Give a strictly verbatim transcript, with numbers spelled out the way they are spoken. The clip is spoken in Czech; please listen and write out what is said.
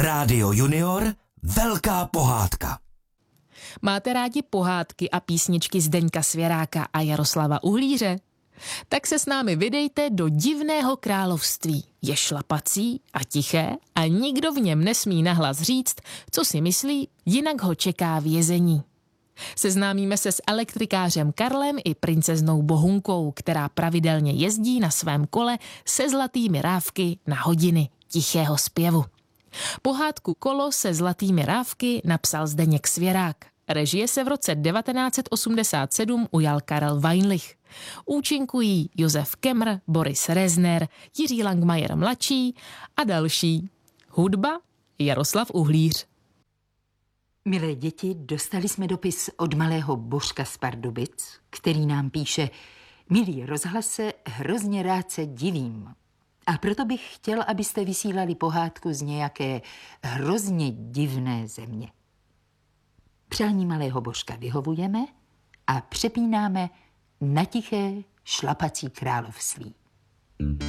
Rádio Junior, velká pohádka. Máte rádi pohádky a písničky Zdeňka Svěráka a Jaroslava Uhlíře? Tak se s námi vydejte do divného království. Je šlapací a tiché a nikdo v něm nesmí nahlas říct, co si myslí, jinak ho čeká vězení. Seznámíme se s elektrikářem Karlem i princeznou Bohunkou, která pravidelně jezdí na svém kole se zlatými rávky na hodiny tichého zpěvu. Pohádku Kolo se zlatými rávky napsal Zdeněk Svěrák. Režie se v roce devatenáct set osmdesát sedm ujal Karel Weinlich. Účinkují Josef Kemr, Boris Rezner, Jiří Langmajer mladší a další. Hudba Jaroslav Uhlíř. Milé děti, dostali jsme dopis od malého Božka z Pardubic, který nám píše: Milý rozhlase, hrozně rád se divím. A proto bych chtěl, abyste vysílali pohádku z nějaké hrozně divné země. Přání malého Božka vyhovujeme a přepínáme na tiché šlapací království.